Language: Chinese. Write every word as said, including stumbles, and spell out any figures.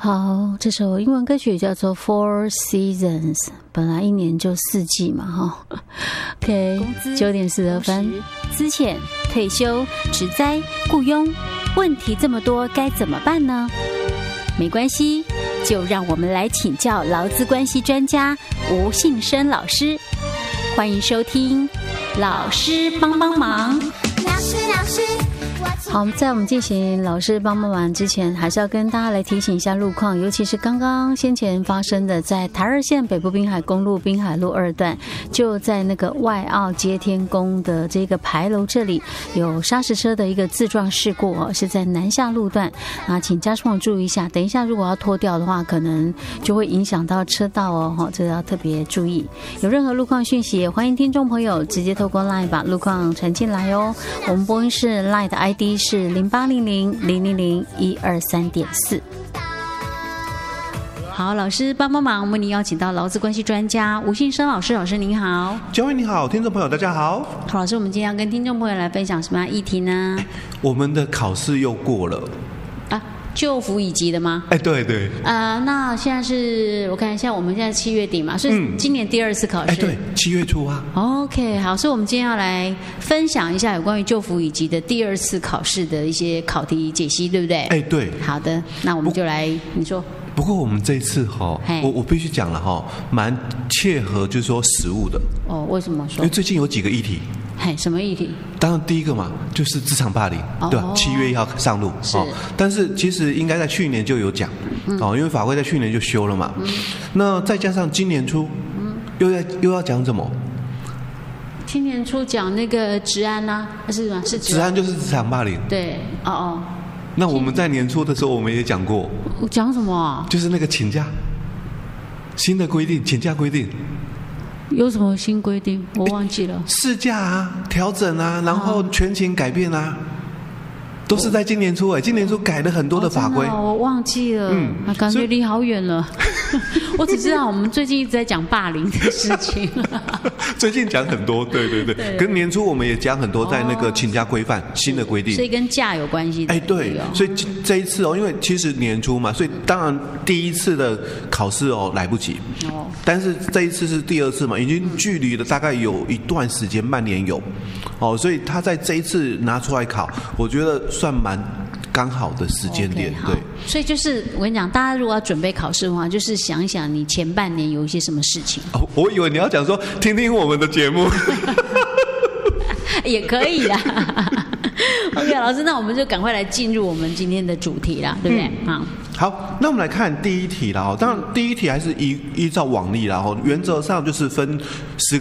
好，这首英文歌曲叫做 Four Seasons， 本来一年就四季嘛，哈。OK， 九点四十分，资遣、退休、职灾、雇佣，问题这么多，该怎么办呢？没关系，就让我们来请教劳资关系专家吴信生老师。欢迎收听，老师帮帮忙。老师，老师。好，在我们进行老师帮帮忙之前，还是要跟大家来提醒一下路况，尤其是刚刚先前发生的，在台二线北部滨海公路滨海路二段，就在那个外澳接天宫的这个牌楼这里，有砂石车的一个自撞事故哦，是在南下路段啊，请家属朋友注意一下，等一下如果要拖掉的话，可能就会影响到车道哦，这个要特别注意。有任何路况讯息，也欢迎听众朋友直接透过 LINE 把路况传进来哦。我们播音室 LINE 的 I D 是零八零零零零零一二三点四。好，老师帮帮忙，我们你邀请到劳资关系专家吴信生老师，老师您好。 嘉惠你好，听众朋友大家好。 好，老师，我们今天要跟听众朋友来分享什么样的议题呢？ 我们的考试又过了啊，就服乙级的吗？ 哎，对对。 啊、呃，那现在是我看一下，我们现在七月底嘛，是今年第二次考试。 哎、嗯，对，七月初啊。 OK， 好，所以我们今天要来分享一下有关于就服乙级的第二次考试的一些考题解析，对不对？ 哎，对。 好的，那我们就来，你说。 不过我们这一次哈，我我必须讲了哈，蛮切合就是说实务的。 哦，为什么说？ 因为最近有几个议题。 嘿，什么议题？ 当然第一个嘛，就是职场霸凌，哦、对吧？七月一号上路。 是、 哦。但是其实应该在去年就有讲，嗯、哦，因为法规在去年就修了嘛。嗯、那再加上今年初，嗯、又要又要讲什么？ 今年初讲那个职安啊，是吗？是职安就是职场霸凌。 对，哦哦。 那我们在年初的时候，我们也讲过。 讲什么、啊？ 就是那个请假，新的规定，请假规定。 有什么新规定？我忘记了。 事假啊，调整啊，然后全勤改变啊，都是在今年初哎、欸，今年初改了很多的法规、 哦哦。我忘记了，嗯，感觉离好远了。我只知道我们最近一直在讲霸凌的事情。 最近讲很多，对对对，对跟年初我们也讲很多，在那个请假规范、哦、新的规定， 所以跟假有关系的。 哎，对，所以这一次哦，因为其实年初嘛，所以当然第一次的考试哦来不及，哦，但是这一次是第二次嘛，已经距离了大概有一段时间，半年有，哦，所以他在这一次拿出来考，我觉得算蛮刚好的时间点， okay, 对。 所以就是我跟你讲，大家如果要准备考试的话，就是想一想你前半年有一些什么事情。 哦，我以为你要讲说听听我们的节目， 也可以啦。OK， 老师，那我们就赶快来进入我们今天的主题啦，对不对？嗯、 好。好，那我们来看第一题啦。当然，第一题还是依依照往例啦，原则上就是分十个。